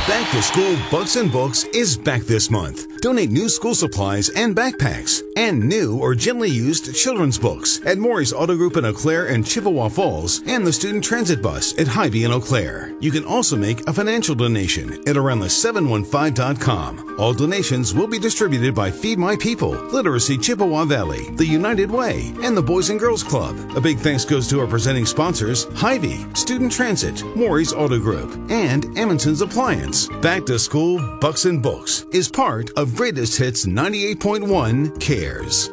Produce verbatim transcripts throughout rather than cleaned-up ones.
Back to School Bucks and Books is back this month. Donate new school supplies and backpacks and new or gently used children's books at Maury's Auto Group in Eau Claire and Chippewa Falls and the Student Transit Bus at Hy-Vee in Eau Claire. You can also make a financial donation at around the seven one five dot com. All donations will be distributed by Feed My People, Literacy Chippewa Valley, the United Way, and the Boys and Girls Club. A big thanks goes to our presenting sponsors, Hy-Vee, Student Transit, Maury's Auto Group, and Emmonson's Appliance. Back to School Bucks and Books is part of Greatest Hits ninety-eight point one Cares.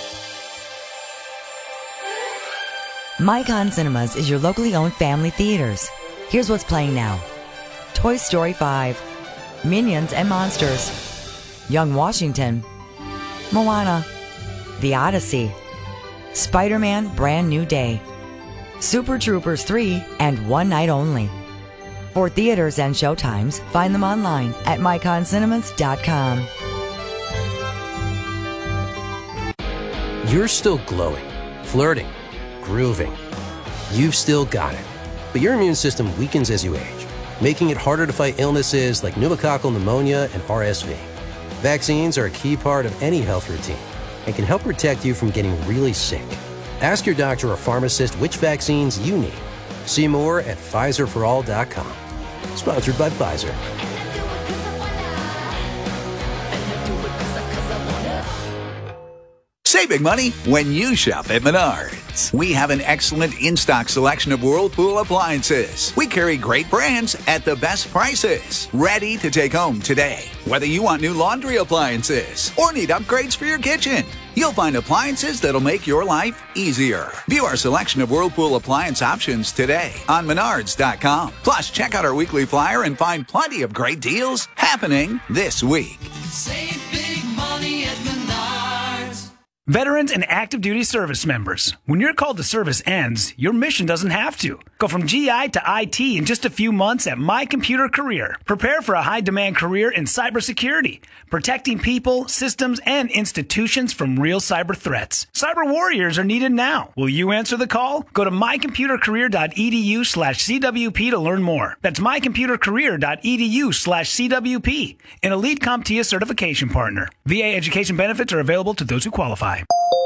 Micon Cinemas is your locally owned family theaters. Here's what's playing now. Toy Story five, Minions and Monsters, Young Washington, Moana, The Odyssey, Spider-Man Brand New Day, Super Troopers three, and One Night Only. For theaters and showtimes, find them online at micon cinemas dot com. You're still glowing, flirting, grooving. You've still got it. But your immune system weakens as you age, making it harder to fight illnesses like pneumococcal pneumonia and R S V. Vaccines are a key part of any health routine and can help protect you from getting really sick. Ask your doctor or pharmacist which vaccines you need. See more at Pfizer for all dot com. Sponsored by Pfizer. Save big money when you shop at Menards. We have an excellent in-stock selection of Whirlpool appliances. We carry great brands at the best prices. Ready to take home today. Whether you want new laundry appliances or need upgrades for your kitchen, you'll find appliances that'll make your life easier. View our selection of Whirlpool appliance options today on menards dot com. Plus, check out our weekly flyer and find plenty of great deals happening this week. Save big money at Menards. Veterans and active duty service members, when your call to service ends, your mission doesn't have to. Go from G I to I T in just a few months at My Computer Career. Prepare for a high-demand career in cybersecurity, protecting people, systems, and institutions from real cyber threats. Cyber warriors are needed now. Will you answer the call? Go to my computer career dot e d u slash c w p to learn more. That's my computer career dot e d u slash c w p, an elite CompTIA certification partner. V A education benefits are available to those who qualify.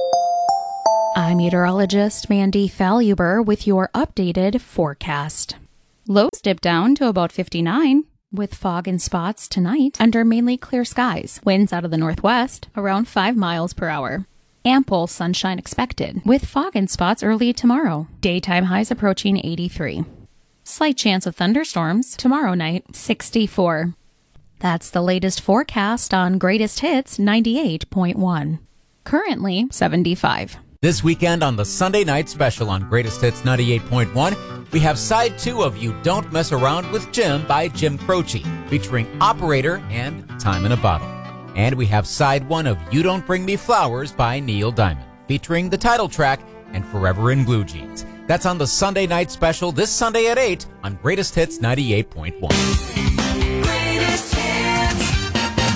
I'm meteorologist Mandy Faluber with your updated forecast. Lows dip down to about fifty-nine, with fog and spots tonight under mainly clear skies. Winds out of the northwest around five miles per hour. Ample sunshine expected, with fog and spots early tomorrow. Daytime highs approaching eighty-three. Slight chance of thunderstorms tomorrow night, sixty-four. That's the latest forecast on Greatest Hits ninety-eight point one. Currently seventy-five. This weekend on the Sunday Night Special on Greatest Hits ninety-eight point one, we have side two of You Don't Mess Around with Jim by Jim Croce, featuring Operator and Time in a Bottle. And we have side one of You Don't Bring Me Flowers by Neil Diamond, featuring the title track and Forever in Blue Jeans. That's on the Sunday Night Special this Sunday at eight on Greatest Hits ninety-eight point one. Greatest Hits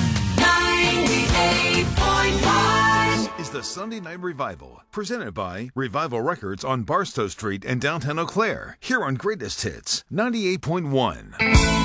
ninety-eight point one. Is the Sunday Night Revival, presented by Revival Records on Barstow Street in downtown Eau Claire, here on Greatest Hits ninety-eight point one.